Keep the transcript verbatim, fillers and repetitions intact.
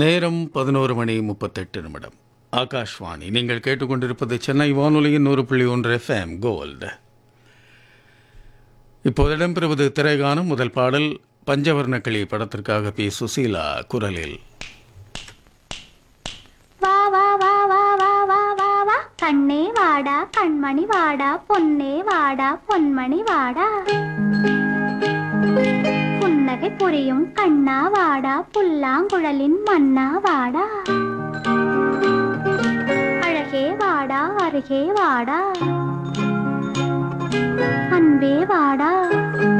நேரம் பதினோரு மணி முப்பத்தெட்டு நிமிடம். ஆகாஷ்வாணி. நீங்கள் கேட்டுக்கொண்டிருப்பது சென்னை வானொலியின் நூறு புள்ளி ஒன்று எஃப்எம் கோல்டு. இப்போது இடம்பெறுவது திரைகானம். முதல் பாடல் பஞ்சவர்ணக்கிளி படத்திற்காக பி சுசீலா குரலில். வா வா வா வா வா வா வா வா கண்ணே வாடா கண்மணி வாடா பொன்னே வாடா பொன்மணி வாடா புன்னகை புரியும் கண்ணா வாடா புல்லாங்குழலின் மன்னா வாடா அழகே வாடா அருகே வாடா அன்பே வாடா